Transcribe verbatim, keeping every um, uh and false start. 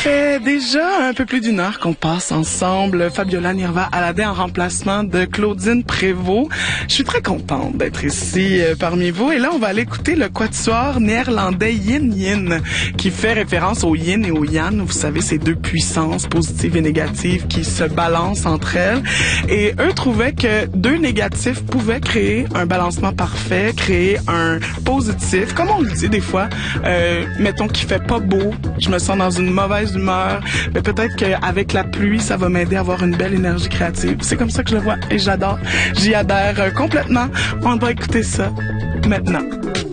fait déjà un peu plus d'une heure qu'on passe ensemble. Fabiola Nirva Aladin en remplacement de Claudine Prévost. Je suis très contente d'être ici euh, parmi vous. Et là, on va aller écouter le quatuor néerlandais Yin Yin, qui fait référence au yin et au yang. Vous savez, ces deux puissances positives et négatives qui se balancent entre elles. Et eux trouvaient que deux négatifs pouvaient créer un balancement parfait, créer un positif. Comme on le dit des fois, euh, mettons qu'il fait pas beau, je me sens dans une mauvaise humeur, mais peut-être qu'avec la pluie, ça va m'aider à avoir une belle énergie créative. C'est comme ça que je le vois et j'adore. J'y adhère complètement. On va écouter ça maintenant.